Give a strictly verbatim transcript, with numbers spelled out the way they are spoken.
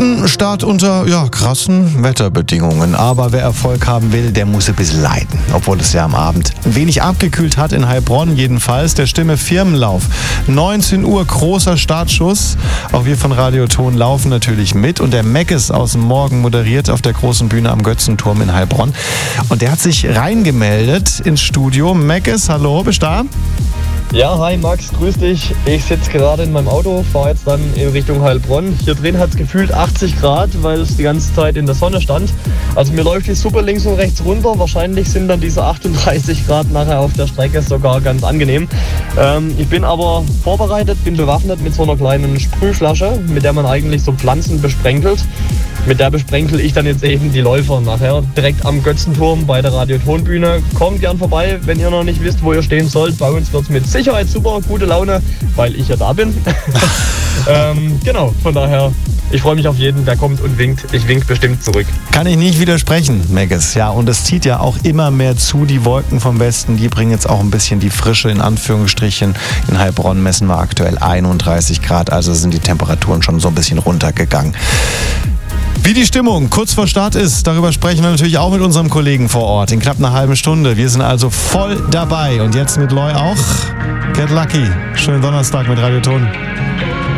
Start unter ja, krassen Wetterbedingungen. Aber wer Erfolg haben will, der muss ein bisschen leiden. Obwohl es ja am Abend ein wenig abgekühlt hat in Heilbronn jedenfalls. Der Stimme Firmenlauf. neunzehn Uhr, großer Startschuss. Auch wir von Radio Ton laufen natürlich mit. Und der Meckes aus dem Morgen moderiert auf der großen Bühne am Götzenturm in Heilbronn. Und der hat sich reingemeldet ins Studio. Meckes, hallo, bist du da? Ja, hi Max, grüß dich. Ich sitze gerade in meinem Auto, fahre jetzt dann in Richtung Heilbronn. Hier drin hat es gefühlt achtzig Grad, weil es die ganze Zeit in der Sonne stand. Also mir läuft die Suppe links und rechts runter. Wahrscheinlich sind dann diese achtunddreißig Grad nachher auf der Strecke sogar ganz angenehm. Ähm, ich bin aber vorbereitet, bin bewaffnet mit so einer kleinen Sprühflasche, mit der man eigentlich so Pflanzen besprenkelt. Mit der besprenkel ich dann jetzt eben die Läufer nachher direkt am Götzenturm bei der Radio-Ton-Bühne. Kommt gern vorbei, wenn ihr noch nicht wisst, wo ihr stehen sollt. Bei uns wird es mit Sicherheit super, gute Laune, weil ich ja da bin. ähm, genau, von daher, ich freue mich auf jeden, der kommt und winkt. Ich wink bestimmt zurück. Kann ich nicht widersprechen, Meckes. Ja, und es zieht ja auch immer mehr zu, die Wolken vom Westen. Die bringen jetzt auch ein bisschen die Frische, in Anführungsstrichen. In Heilbronn messen wir aktuell einunddreißig Grad, also sind die Temperaturen schon so ein bisschen runtergegangen. Wie die Stimmung kurz vor Start ist, darüber sprechen wir natürlich auch mit unserem Kollegen vor Ort in knapp einer halben Stunde. Wir sind also voll dabei und jetzt mit Loy auch. Get lucky. Schönen Donnerstag mit Radio Ton.